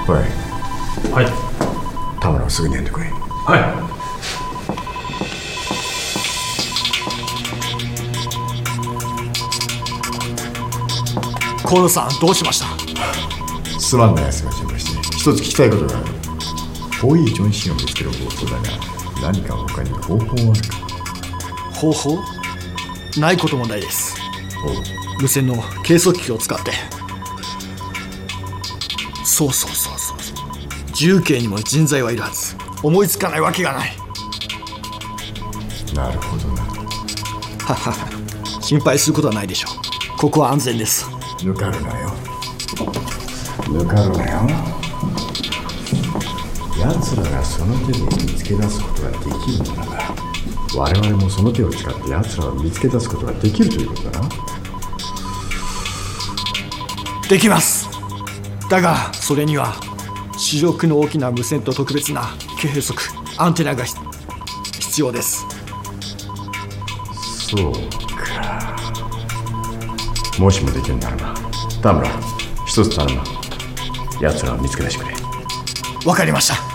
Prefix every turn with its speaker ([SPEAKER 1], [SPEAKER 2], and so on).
[SPEAKER 1] おい、
[SPEAKER 2] はい。
[SPEAKER 1] 田村をすぐに呼んでこい。
[SPEAKER 2] はい。
[SPEAKER 3] 河野さん、どうしました？
[SPEAKER 1] すまんな奴が心配して。一つ聞きたいことがある。遠いジョンシンを見つける方法だが、何か他に方法はあるか？
[SPEAKER 3] 方法？ないこともないです。無線の計測器を使って。そう。重慶にも人材はいるはず。思いつかないわけがない。
[SPEAKER 1] なるほどな。
[SPEAKER 3] ははは。心配することはないでしょう。ここは安全です。
[SPEAKER 1] ぬかるなよ。ぬかるなよ。奴らがその手で見つけ出すことができるのなら、我々もその手を使って奴らを見つけ出すことができるということだな。
[SPEAKER 3] できます。だがそれには主力の大きな無線と特別な計測アンテナが必要です。
[SPEAKER 1] そうか。もしもできるならば、田村、一つ頼む。奴らを見つけ出してくれ。
[SPEAKER 3] わかりました。